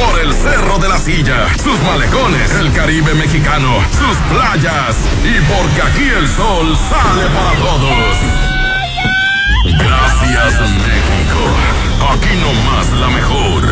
por el Cerro de la Silla, sus malecones, el Caribe mexicano, sus playas y porque aquí el sol sale para todos. Gracias, México. Aquí nomás la mejor.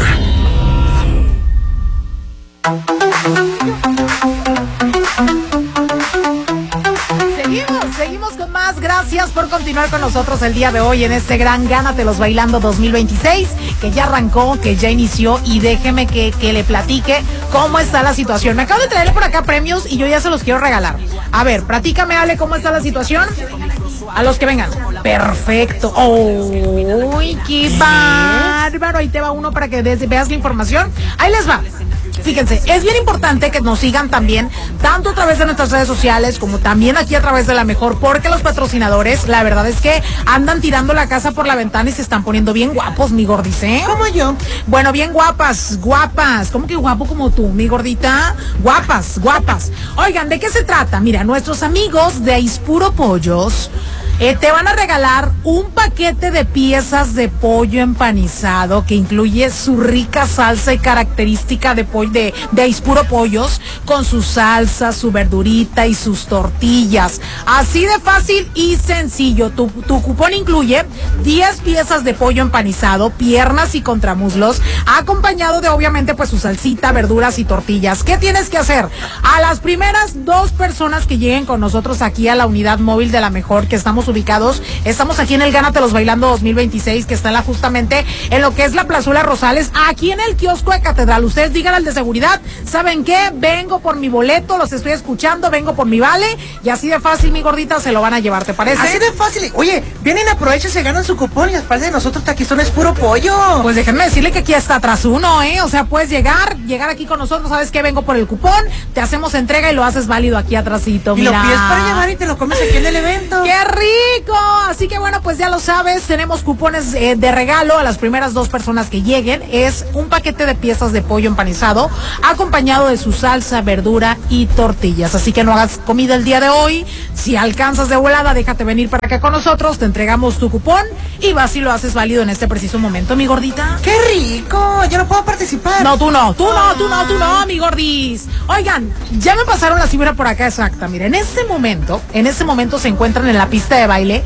Seguimos con más. Gracias por continuar con nosotros el día de hoy en este gran Gánatelos Bailando 2026, que ya arrancó, que ya inició, y déjeme que le platique cómo está la situación. Me acabo de traerle por acá premios y yo ya se los quiero regalar. A ver, platícame, Ale, ¿cómo está la situación? A los que vengan. Perfecto. ¡Uy, qué bárbaro! Ahí te va uno para que veas la información. Ahí les va. Fíjense, es bien importante que nos sigan también, tanto a través de nuestras redes sociales como también aquí a través de La Mejor, porque los patrocinadores, la verdad es que andan tirando la casa por la ventana y se están poniendo bien guapos, mi gordis, ¿eh? ¿Cómo yo? Bueno, bien guapas. ¿Cómo que guapo como tú, mi gordita? Guapas. Oigan, ¿de qué se trata? Mira, nuestros amigos de Aispuro Pollos te van a regalar un paquete de piezas de pollo empanizado que incluye su rica salsa y característica de pollo de Aispuro Pollos, con su salsa, su verdurita y sus tortillas. Así de fácil y sencillo. Tu cupón incluye 10 piezas de pollo empanizado, piernas y contramuslos, acompañado de obviamente pues su salsita, verduras y tortillas. ¿Qué tienes que hacer? A las primeras 2 personas que lleguen con nosotros aquí a la unidad móvil de La Mejor, que estamos estamos aquí en el Gánatelos Bailando 2026, que está justamente en lo que es la Plazuela Rosales, aquí en el kiosco de Catedral. Ustedes digan al de seguridad, ¿saben qué? Vengo por mi boleto, los estoy escuchando, vengo por mi vale, y así de fácil, mi gordita, se lo van a llevar, ¿te parece? Así de fácil. Oye, vienen, aprovechan, se ganan su cupón y aparte de nosotros aquí son es puro pollo. Pues déjenme decirle que aquí está atrás uno, ¿eh? O sea, puedes llegar aquí con nosotros, ¿sabes qué? Vengo por el cupón, te hacemos entrega y lo haces válido aquí atrásito, mira. Y lo pides para llevar y te lo comes aquí en el evento. ¡Qué rico! Así que bueno, pues ya lo sabes, tenemos cupones de regalo a las primeras 2 personas que lleguen. Es un paquete de piezas de pollo empanizado, acompañado de su salsa, verdura y tortillas. Así que no hagas comida el día de hoy. Si alcanzas de volada, déjate venir para acá con nosotros, te entregamos tu cupón y vas y lo haces válido en este preciso momento, mi gordita. ¡Qué rico! Yo no puedo participar. No, tú no, mi gordis. Oigan, ya me pasaron la cifra por acá exacta. Mira, en ese momento se encuentran en la pista de baile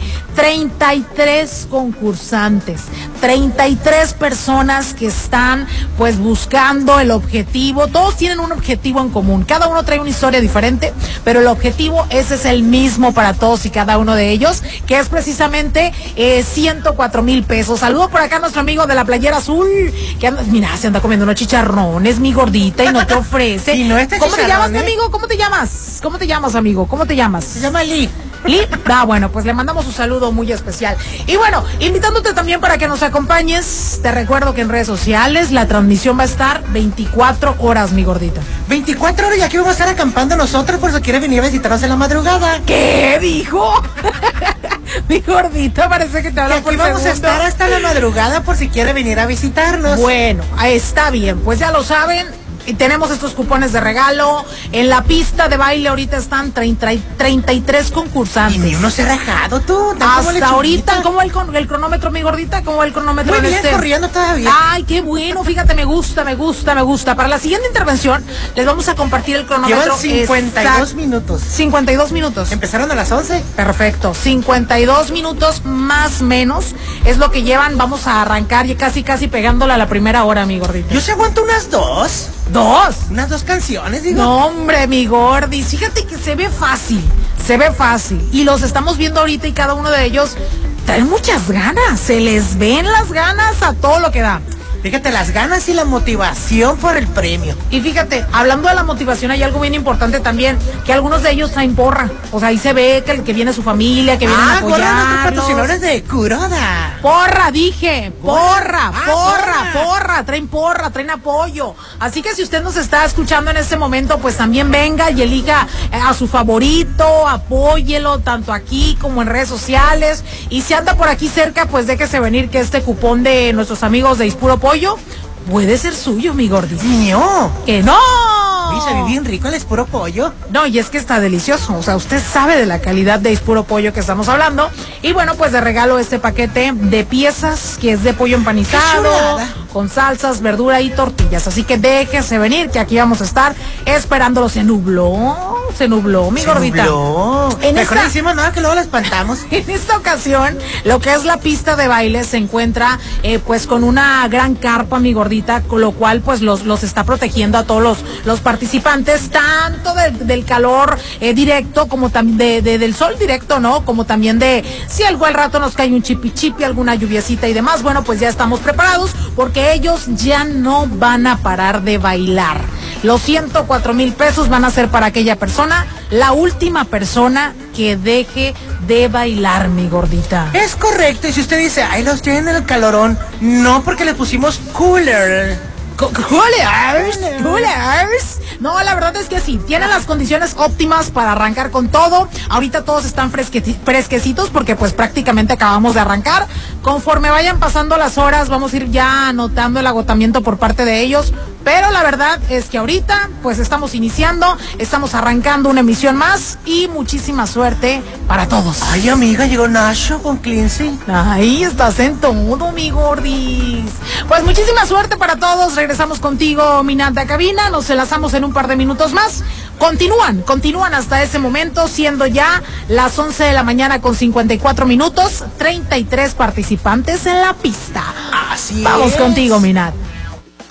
33 concursantes, 33 personas que están pues buscando el objetivo. Todos tienen un objetivo en común, cada uno trae una historia diferente, pero el objetivo ese es el mismo para todos y cada uno de ellos, que es precisamente 104,000 pesos. Saludo por acá a nuestro amigo de la playera azul, que anda, mira, se anda comiendo unos chicharrones, mi gordita, y no te ofrece. Y no ¿Cómo te llamas, mi amigo? ¿Cómo te llamas, amigo? ¿Cómo te llamas? Se llama Lee. Bueno, pues le mandamos un saludo muy especial. Y bueno, invitándote también para que nos acompañes. Te recuerdo que en redes sociales la transmisión va a estar 24 horas, mi gordita. 24 horas, y aquí vamos a estar acampando nosotros por si quieres venir a visitarnos en la madrugada. ¿Qué dijo? Mi gordita, parece que te habla por segundo. Aquí vamos a estar hasta la madrugada por si quiere venir a visitarnos. Bueno, está bien, pues ya lo saben. Y tenemos estos cupones de regalo. En la pista de baile ahorita están 33 concursantes. Y ni uno se ha rajado, tú. Hasta ahorita, ¿cómo el cronómetro, mi gordita? ¿Cómo va el cronómetro? Muy bien, corriendo todavía. Ay, qué bueno, fíjate, me gusta. Para la siguiente intervención, les vamos a compartir el cronómetro. Llevan 52 minutos. 52 minutos. Empezaron a las 11. Perfecto, 52 minutos más menos es lo que llevan. Vamos a arrancar ya casi pegándola a la primera hora, mi gordita. Yo se aguanto unas 2. Unas 2 canciones, digo. No, hombre, mi gordis, fíjate que se ve fácil. Y los estamos viendo ahorita y cada uno de ellos traen muchas ganas. Se les ven las ganas a todo lo que da. Fíjate, las ganas y la motivación por el premio. Y fíjate, hablando de la motivación, hay algo bien importante también, que algunos de ellos traen porra. O sea, ahí se ve que viene su familia, que vienen a apoyarlos. Nuestros patrocinadores de Kuroda. Porra, dije, porra. Traen porra, traen apoyo. Así que si usted nos está escuchando en este momento, pues también venga y elija a su favorito, apóyelo, tanto aquí como en redes sociales. Y si anda por aquí cerca, pues déjese venir, que este cupón de nuestros amigos de Aispuro Pollo puede ser suyo, mi gordis. No. ¡Que no! Oye, se ve bien rico el Ispuro Pollo. No, y es que está delicioso. O sea, usted sabe de la calidad de Ispuro Pollo que estamos hablando. Y bueno, pues de regalo este paquete de piezas que es de pollo empanizado, con salsas, verdura y tortillas. Así que déjese venir, que aquí vamos a estar esperándolo. Se nubló, mi gordita. Mejor no hicimos nada, que luego la espantamos. En esta ocasión, lo que es la pista de baile se encuentra pues con una gran carpa, mi gordita, con lo cual pues los está protegiendo a todos los participantes, tanto del calor directo como también del sol directo, ¿no? Como también de si algo al rato nos cae un chipi, alguna lluviecita y demás. Bueno, pues ya estamos preparados porque ellos ya no van a parar de bailar. Los 104,000 pesos van a ser para aquella persona, la última persona que deje de bailar, mi gordita. Es correcto, y si usted dice, ay, los tienen en el calorón, no, porque le pusimos cooler. Coolers. No, la verdad es que sí, tienen las condiciones óptimas para arrancar con todo. Ahorita todos están fresquecitos porque pues prácticamente acabamos de arrancar. Conforme vayan pasando las horas vamos a ir ya notando el agotamiento por parte de ellos. Pero la verdad es que ahorita pues estamos iniciando, estamos arrancando una emisión más y muchísima suerte para todos. Ay, amiga, llegó Nacho con Cleansing. Ahí estás en todo, mi gordis. Pues muchísima suerte para todos. Regresamos contigo, Minata Cabina. Nos enlazamos en un par de minutos más. Continúan hasta ese momento, siendo ya las 11 de la mañana con 54 minutos, 33 participantes en la pista. Así Vamos es. contigo, Minat.